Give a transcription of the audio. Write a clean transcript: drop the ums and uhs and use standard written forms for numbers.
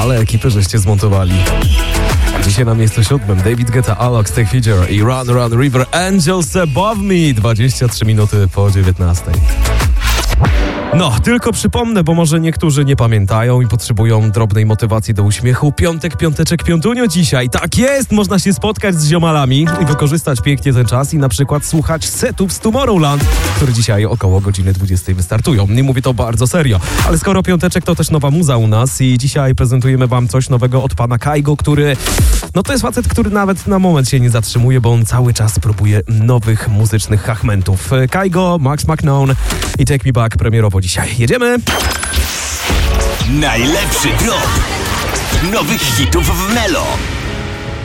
ale ekipy żeście zmontowali. Dzisiaj na miejscu 7 David Guetta, Alok, Take Feature i Run Run River, Angels Above Me, 23 minuty po 19. No, tylko przypomnę, bo może niektórzy nie pamiętają i potrzebują drobnej motywacji do uśmiechu. Piąteczek, piątunio dzisiaj. Tak jest, można się spotkać z ziomalami i wykorzystać pięknie ten czas i na przykład słuchać setów z Tomorrowland, które dzisiaj około godziny 20 wystartują. Nie mówię to bardzo serio, ale skoro piąteczek, to też nowa muza u nas i dzisiaj prezentujemy wam coś nowego od pana Kygo, który... No to jest facet, który nawet na moment się nie zatrzymuje, bo on cały czas próbuje nowych muzycznych hachmentów. Kygo, Max McKnown i Take Me Back premierowo dzisiaj. Jedziemy! Najlepszy drop nowych hitów w Melo.